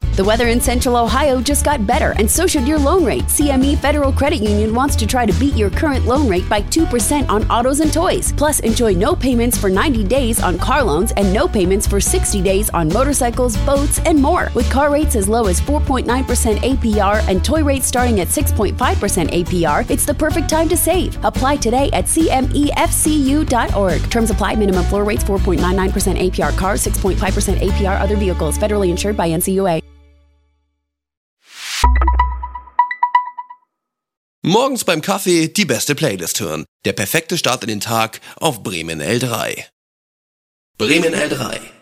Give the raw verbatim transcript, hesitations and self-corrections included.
The weather in Central Ohio just got better, and so should your loan rate. C M E Federal Credit Union wants to try to beat your current loan rate by two percent on autos and toys. Plus, enjoy no payments for ninety days on car loans and no payments for sixty days on motorcycles, boats, and more. With car rates as low as four point nine percent A P R and toy rates starting at six point five percent A P R, it's the perfect time to save. Apply today at C M E F C U dot org. Terms apply. Minimum floor rates four point nine nine percent A P R cars, six point five percent A P R other vehicles. Federally insured by N C U A. Morgens beim Kaffee die beste Playlist hören. Der perfekte Start in den Tag auf Bremen L drei. Bremen L drei.